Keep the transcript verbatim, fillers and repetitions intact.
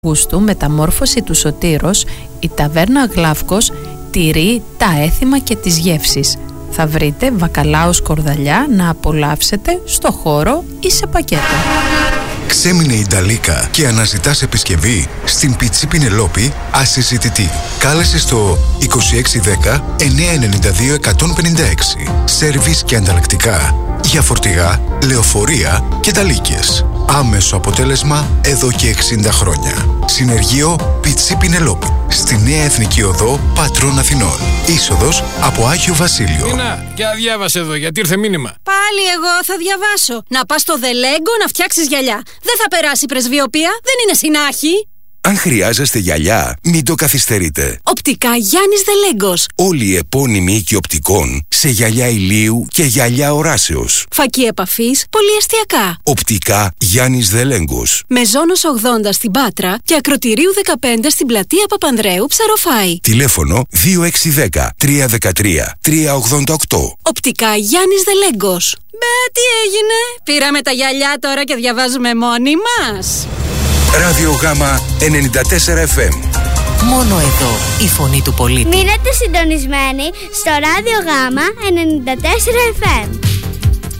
Αυγούστου, μεταμόρφωση του Σωτήρος, η ταβέρνα Γλαύκος τηρεί τα έθιμα και τις γεύσεις. Θα βρείτε βακαλάο σκορδαλιά να απολαύσετε στο χώρο ή σε πακέτο. Ξέμεινε η Νταλίκα και αναζητάς επισκευή? Στην Πιτσί Πινελόπη ασυζητητή. Κάλεσε στο είκοσι έξι δέκα εννιακόσια ενενήντα δύο εκατόν πενήντα έξι. Σέρβις και ανταλλακτικά για φορτηγά, λεωφορεία και ταλίκες. Άμεσο αποτέλεσμα εδώ και εξήντα χρόνια. Συνεργείο Πιτσί Πινελόπη. Στη Νέα Εθνική Οδό Πατρών Αθηνών. Είσοδος από Άγιο Βασίλειο. Νίνα, για διάβασε εδώ, γιατί ήρθε μήνυμα. Πάλι εγώ θα διαβάσω. Να πας στο Δελέγκο να φτιάξεις γυαλιά. Δεν θα περάσει πρεσβειοπία, δεν είναι συνάχη. Αν χρειάζεστε γυαλιά, μην το καθυστερείτε. Οπτικά Γιάννης Δελέγκος. Όλοι οι επώνυμοι οίκοι οπτικών σε γυαλιά ηλίου και γυαλιά οράσεως. Φακή επαφής, πολυεστιακά. Οπτικά Γιάννης Δελέγκος. Μεζόνος ογδόντα στην Πάτρα και Ακροτηρίου δεκαπέντε στην πλατεία Παπανδρέου Ψαροφάη. Τηλέφωνο δύο έξι ένα μηδέν τρία τρία τρία ογδόντα οκτώ. Οπτικά Γιάννης Δελέγκος. Μπε, τι έγινε? Πήραμε τα γυαλιά τώρα και διαβάζουμε μόνοι μας. Ράδιο Γάμα ενενήντα τέσσερα εφ εμ. Μόνο εδώ η φωνή του πολίτη. Μείνετε συντονισμένοι στο Ράδιο Γάμα ενενήντα τέσσερα εφ εμ.